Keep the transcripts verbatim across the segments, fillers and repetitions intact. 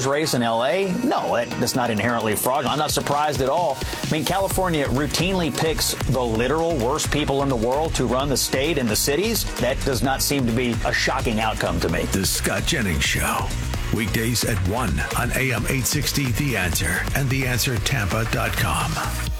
judge race in L A? No, that's not inherently fraudulent. I'm not surprised at all. I mean, California routinely picks the literal worst people in the world to run the state and the cities. That does not seem to be a shocking outcome to me. The Scott Jennings Show. Weekdays at one on A M eight sixty The Answer and the answer tampa dot com.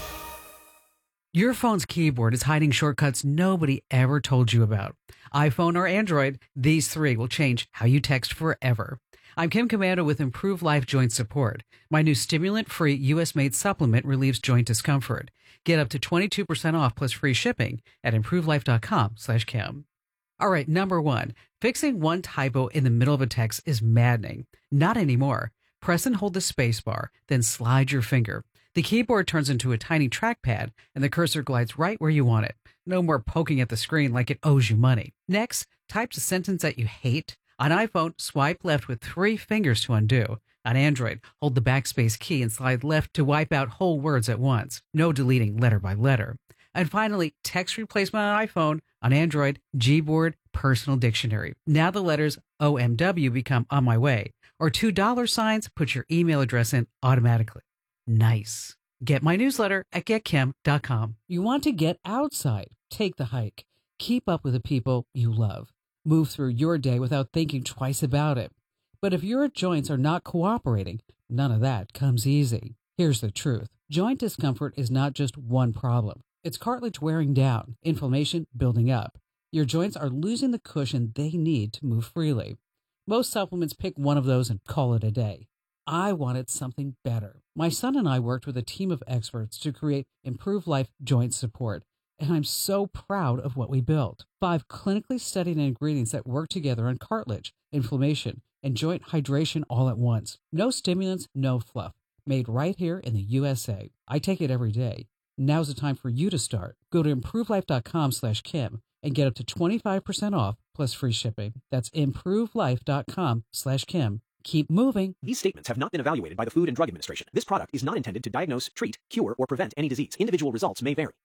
Your phone's keyboard is hiding shortcuts nobody ever told you about. iPhone or Android, these three will change how you text forever. I'm Kim Komando with Improve Life Joint Support. My new stimulant-free U S-made supplement relieves joint discomfort. Get up to twenty-two percent off plus free shipping at improvelife.com slash Kim. All right, number one, fixing one typo in the middle of a text is maddening. Not anymore. Press and hold the space bar, then slide your finger. The keyboard turns into a tiny trackpad, and the cursor glides right where you want it. No more poking at the screen like it owes you money. Next, type a sentence that you hate. On iPhone, swipe left with three fingers to undo. On Android, hold the backspace key and slide left to wipe out whole words at once. No deleting letter by letter. And finally, text replacement on iPhone. On Android, Gboard Personal Dictionary. Now the letters O M W become on my way. Or two dollar signs, put your email address in automatically. Nice. Get my newsletter at get kim dot com. You want to get outside. Take the hike. Keep up with the people you love. Move through your day without thinking twice about it. But if your joints are not cooperating, none of that comes easy. Here's the truth. Joint discomfort is not just one problem. It's cartilage wearing down, inflammation building up. Your joints are losing the cushion they need to move freely. Most supplements pick one of those and call it a day. I wanted something better. My son and I worked with a team of experts to create Improve Life Joint Support, and I'm so proud of what we built. Five clinically studied ingredients that work together on cartilage, inflammation, and joint hydration all at once. No stimulants, no fluff. Made right here in the U S A. I take it every day. Now's the time for you to start. Go to improvelife.com slash Kim and get up to twenty-five percent off plus free shipping. That's improvelife.com slash Kim. Keep moving. These statements have not been evaluated by the Food and Drug Administration. This product is not intended to diagnose, treat, cure, or prevent any disease. Individual results may vary.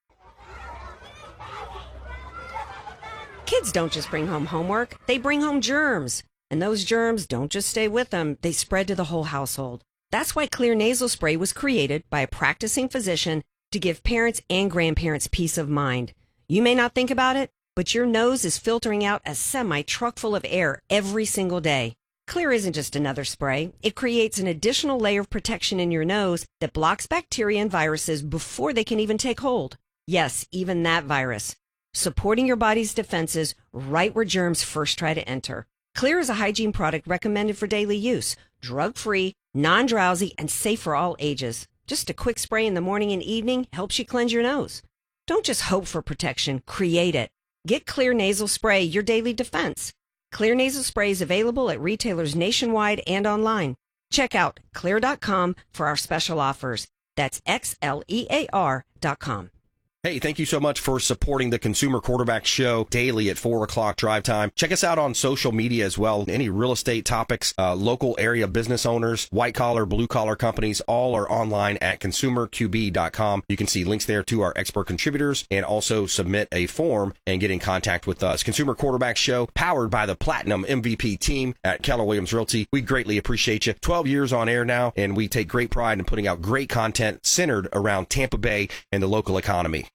Kids don't just bring home homework, they bring home germs. And those germs don't just stay with them, they spread to the whole household. That's why Clear Nasal Spray was created by a practicing physician to give parents and grandparents peace of mind. You may not think about it, but your nose is filtering out a semi-truck full of air every single day. Clear isn't just another spray. It creates an additional layer of protection in your nose that blocks bacteria and viruses before they can even take hold. Yes, even that virus. Supporting your body's defenses right where germs first try to enter. Clear is a hygiene product recommended for daily use. Drug-free, non-drowsy, and safe for all ages. Just a quick spray in the morning and evening helps you cleanse your nose. Don't just hope for protection, create it. Get Clear Nasal Spray, your daily defense. Clear Nasal Spray is available at retailers nationwide and online. Check out clear dot com for our special offers. That's X L E A R dot com. Hey, thank you so much for supporting the Consumer Quarterback Show daily at four o'clock drive time. Check us out on social media as well. Any real estate topics, uh, local area business owners, white collar, blue collar companies, all are online at consumer q b dot com. You can see links there to our expert contributors and also submit a form and get in contact with us. Consumer Quarterback Show, powered by the Platinum M V P team at Keller Williams Realty. We greatly appreciate you. twelve years on air now, and we take great pride in putting out great content centered around Tampa Bay and the local economy.